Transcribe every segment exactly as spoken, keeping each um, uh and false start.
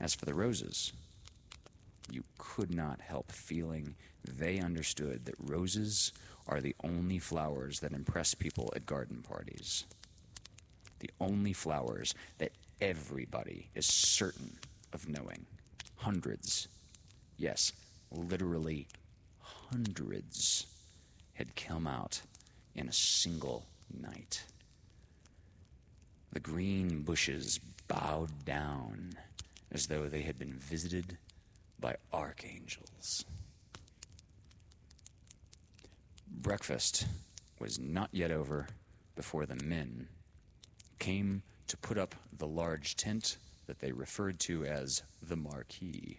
As for the roses, you could not help feeling they understood that roses are the only flowers that impress people at garden parties. The only flowers that everybody is certain of knowing. Hundreds, yes, literally hundreds, had come out in a single night. The green bushes bowed down as though they had been visited by archangels. Breakfast was not yet over before the men came to put up the large tent that they referred to as the marquee.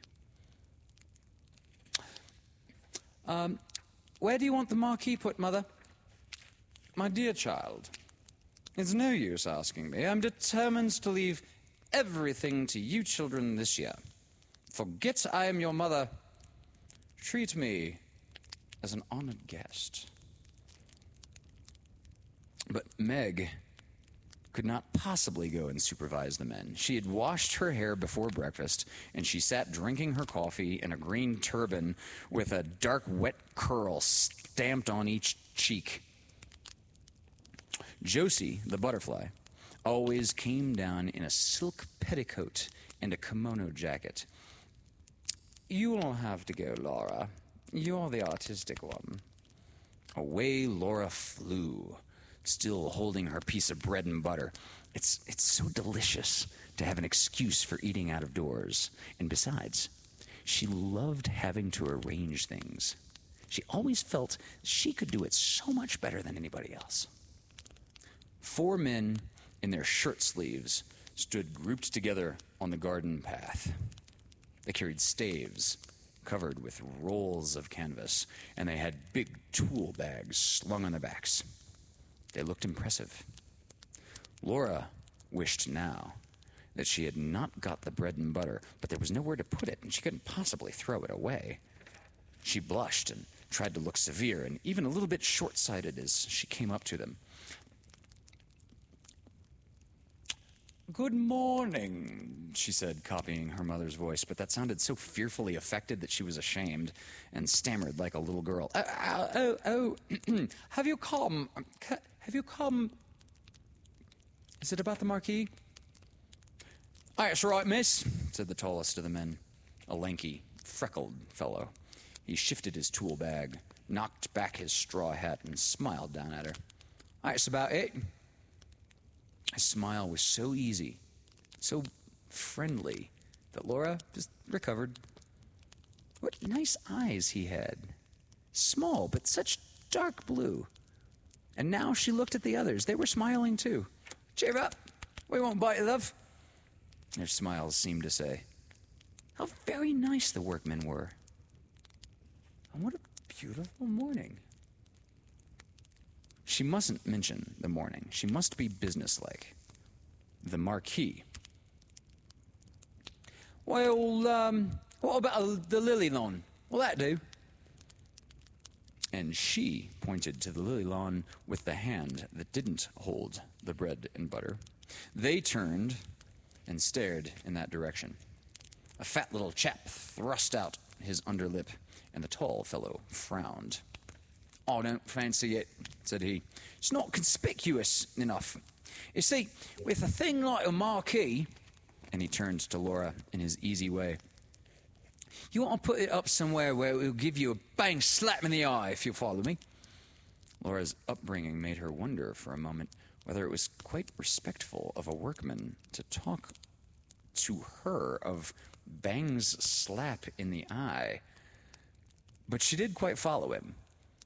Um, where do you want the marquee put, Mother? My dear child, it's no use asking me. I'm determined to leave everything to you children this year. Forget I am your mother. Treat me as an honored guest. But Meg could not possibly go and supervise the men. She had washed her hair before breakfast, and she sat drinking her coffee in a green turban with a dark, wet curl stamped on each cheek. Josie, the butterfly, always came down in a silk petticoat and a kimono jacket. You'll have to go, Laura. You're the artistic one. Away Laura flew, still holding her piece of bread and butter. It's, it's so delicious to have an excuse for eating out of doors. And besides, she loved having to arrange things. She always felt she could do it so much better than anybody else. Four men in their shirt sleeves stood grouped together on the garden path. They carried staves covered with rolls of canvas, and they had big tool bags slung on their backs. They looked impressive. Laura wished now that she had not got the bread and butter, but there was nowhere to put it, and she couldn't possibly throw it away. She blushed and tried to look severe and even a little bit short-sighted as she came up to them. "Good morning," she said, copying her mother's voice, but that sounded so fearfully affected that she was ashamed and stammered like a little girl. "Oh, oh, oh, oh. have you come? Have you come? Is it about the marquee?" "That's right, miss," said the tallest of the men, a lanky, freckled fellow. He shifted his tool bag, knocked back his straw hat, and smiled down at her. "That's about it." His smile was so easy, so friendly, that Laura just recovered. What nice eyes he had. Small, but such dark blue. And now she looked at the others. They were smiling too. "Cheer up. We won't bite you, love." Their smiles seemed to say. How very nice the workmen were. And what a beautiful morning. She mustn't mention the morning. She must be businesslike. The marquee. "Well, um, what about the lily lawn? Will that do?" And she pointed to the lily lawn with the hand that didn't hold the bread and butter. They turned and stared in that direction. A fat little chap thrust out his underlip, and the tall fellow frowned. "I don't fancy it," said he. "It's not conspicuous enough. You see, with a thing like a marquee," and he turned to Laura in his easy way, "you want to put it up somewhere where it will give you a bang slap in the eye, if you follow me." Laura's upbringing made her wonder for a moment whether it was quite respectful of a workman to talk to her of bangs slap in the eye. But she did quite follow him.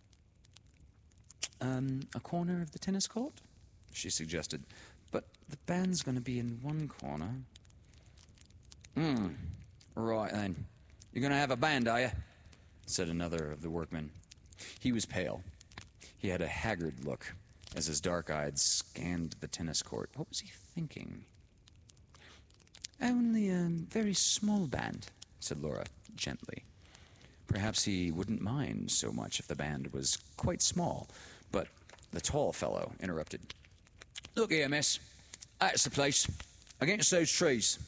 Um, a corner of the tennis court?" she suggested. "But the band's going to be in one corner." Hmm, right then. "You're going to have a band, are you?" said another of the workmen. He was pale. He had a haggard look as his dark eyes scanned the tennis court. What was he thinking? "Only a very small band," said Laura gently. Perhaps he wouldn't mind so much if the band was quite small. But the tall fellow interrupted. "Look here, miss. That's the place. Against those trees.